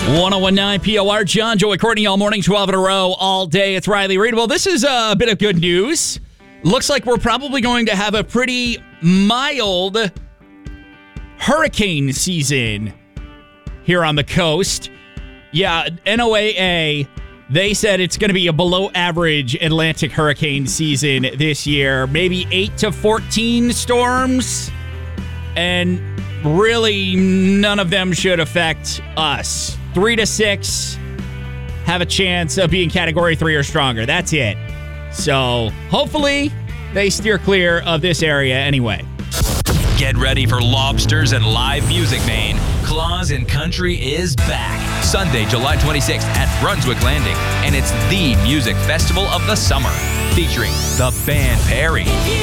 1019 POR, John, Joey, Courtney, all morning, 12 in a row, all day. It's Riley Reid. Well, this is a bit of good news. Looks like we're probably going to have a pretty mild hurricane season here on the coast. Yeah, NOAA, they said it's going to be a below average Atlantic hurricane season this year. Maybe 8 to 14 storms. And really, none of them should affect us. 3 to 6 have a chance of being Category 3 or stronger. That's it. So, hopefully, they steer clear of this area anyway. Get ready for lobsters and live music, Maine. Claws and Country is back. Sunday, July 26th at Brunswick Landing. And it's the music festival of the summer. Featuring the band Perry,